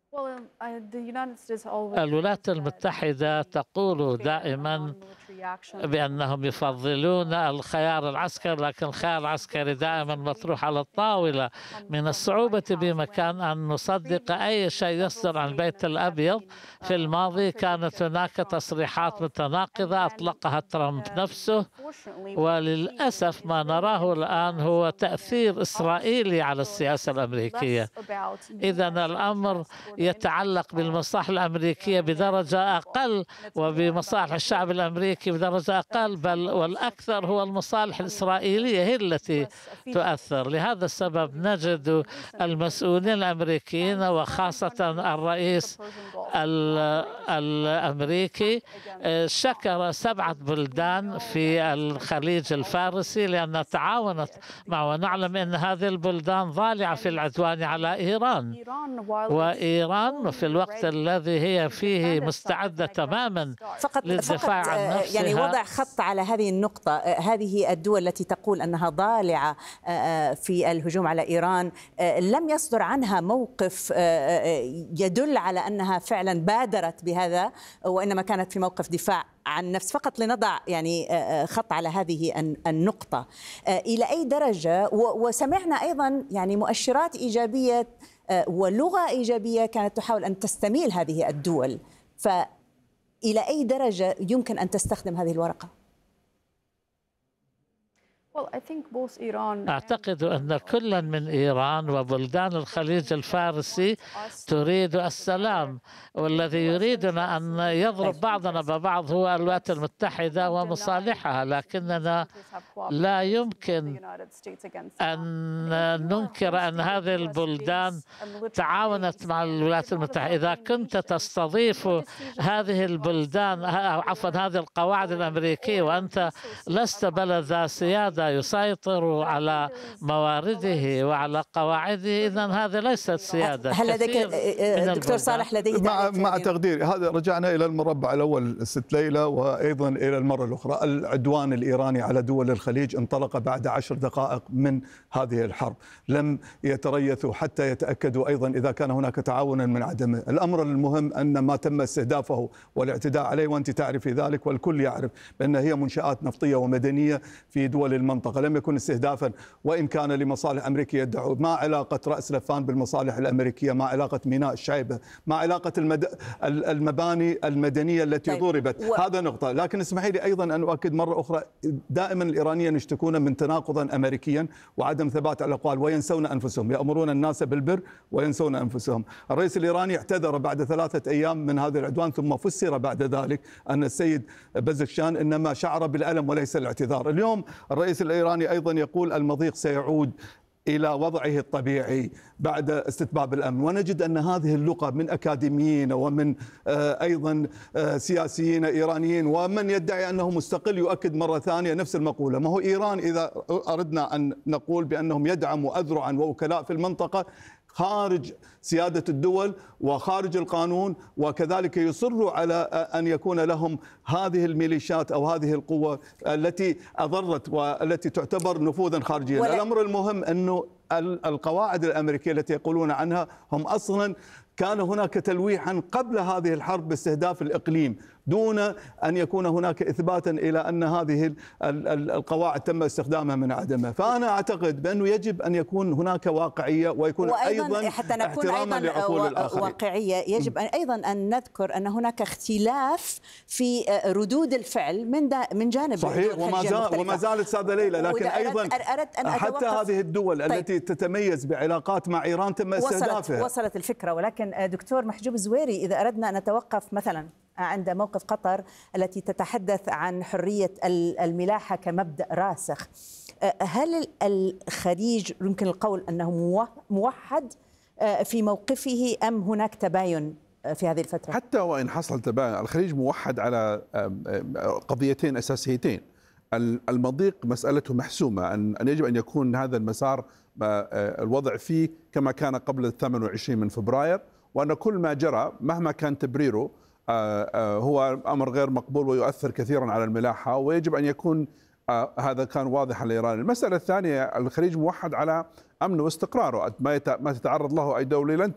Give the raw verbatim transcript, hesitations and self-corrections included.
الولايات المتحدة تقول دائما بأنهم يفضلون الخيار العسكري، لكن الخيار العسكري دائما مطروح على الطاولة. من الصعوبة بمكان أن نصدق أي شيء يصدر عن البيت الأبيض. في الماضي كانت هناك تصريحات متناقضة أطلقها ترامب نفسه، وللأسف ما نراه الآن هو تأثير إسرائيلي على السياسة الأمريكية. إذن الأمر يتعلق بالمصالح الأمريكية بدرجة أقل وبمصالح الشعب الأمريكي بدرجة أقل، بل والأكثر هو المصالح الإسرائيلية هي التي تؤثر. لهذا السبب نجد المسؤولين الأمريكيين وخاصة الرئيس الأمريكي شكر سبعة بلدان في الخليج الفارسي لأنها تعاونت معه، ونعلم أن هذه البلدان ضالعة في العدوان على إيران، وإيران في الوقت الذي هي فيه مستعدة تماما فقط للدفاع فقط عن نفسها. يعني وضع خط على هذه النقطة، هذه الدول التي تقول أنها ضالعة في الهجوم على إيران لم يصدر عنها موقف يدل على أنها فعلا بادرت بهذا، وإنما كانت في موقف دفاع عن نفس. فقط لنضع يعني خط على هذه النقطة. إلى أي درجة، وسمعنا أيضا يعني مؤشرات إيجابية ولغة إيجابية كانت تحاول أن تستميل هذه الدول، فإلى أي درجة يمكن أن تستخدم هذه الورقة؟ أعتقد أن كل من إيران وبلدان الخليج الفارسي تريد السلام، والذي يريدنا أن يضرب بعضنا ببعض هو الولايات المتحدة ومصالحها، لكننا لا يمكن أن ننكر أن هذه البلدان تعاونت مع الولايات المتحدة. إذا كنت تستضيف هذه البلدان أو عفوا هذه القواعد الأمريكية وأنت لست بلد ذا سيادة يسيطر على موارده وعلى قواعده، إذن هذه ليست سيادة. هل لديك دكتور صالح لديه مع, مع تقديري هذا رجعنا إلى المربع الأول ست ليلة، وأيضا إلى المرة الأخرى العدوان الإيراني على دول الخليج انطلق بعد عشر دقائق من هذه الحرب، لم يتريثوا حتى يتأكدوا أيضا إذا كان هناك تعاونا من عدمه. الأمر المهم أن ما تم استهدافه والاعتداء عليه، وأنت تعرف ذلك والكل يعرف بأن هي منشآت نفطية ومدنية في دول المنطقة، لم يكن استهدافا وإن كان لمصالح أمريكية يدعو. ما علاقة رأس لفان بالمصالح الأمريكية؟ ما علاقة ميناء الشعيبة؟ ما علاقة المد... المباني المدنية التي طيب. ضربت و... هذا نقطة. لكن اسمحي لي أيضا أن أؤكد مرة أخرى، دائما الإيرانيين يشتكون من تناقضا أمريكيا وعدم ثبات على الأقوال وينسون أنفسهم، يأمرون الناس بالبر وينسون أنفسهم. الرئيس الإيراني اعتذر بعد ثلاثة أيام من هذا العدوان، ثم فسر بعد ذلك أن السيد بزكشان إنما شعر بالألم وليس الاعتذار. اليوم الرئيس الإيراني أيضا يقول المضيق سيعود إلى وضعه الطبيعي بعد استتباب الأمن، ونجد أن هذه اللغة من أكاديميين ومن أيضا سياسيين إيرانيين ومن يدعي أنه مستقل يؤكد مرة ثانية نفس المقولة. ما هو إيران إذا أردنا أن نقول بأنهم يدعموا أذرعا ووكلاء في المنطقة خارج سيادة الدول وخارج القانون، وكذلك يصروا على أن يكون لهم هذه الميليشيات أو هذه القوة التي أضرت والتي تعتبر نفوذا خارجيا. الأمر المهم أنه القواعد الأمريكية التي يقولون عنها هم أصلا كان هناك تلويحا قبل هذه الحرب باستهداف الإقليم دون أن يكون هناك إثباتا إلى أن هذه القواعد تم استخدامها من عدمها. فأنا أعتقد بأنه يجب أن يكون هناك واقعية ويكون أيضا حتى نكون احتراما أيضا لعقول الآخرين. واقعية. يجب أن أيضا أن نذكر أن هناك اختلاف في ردود الفعل من من جانب صحيح، وما زال وما زالت سادة ليلى، لكن أيضا أردت أن حتى هذه الدول طيب. التي تتميز بعلاقات مع إيران تم استهدافها. وصلت, وصلت الفكرة. ولكن دكتور محجوب الزويري، إذا أردنا أن نتوقف مثلا عند موقف قطر التي تتحدث عن حرية الملاحة كمبدأ راسخ، هل الخليج يمكن القول أنه موحد في موقفه أم هناك تباين في هذه الفترة؟ حتى وإن حصل تباين، الخليج موحد على قضيتين أساسيتين. المضيق مسألته محسومة، أن يجب أن يكون هذا المسار الوضع فيه كما كان قبل الثامن والعشرين من فبراير، وأن كل ما جرى مهما كان تبريره هو أمر غير مقبول ويؤثر كثيرا على الملاحة، ويجب أن يكون هذا كان واضح لإيران. المسألة الثانية، الخليج موحد على أمنه واستقراره، ما تتعرض له أي دولة لن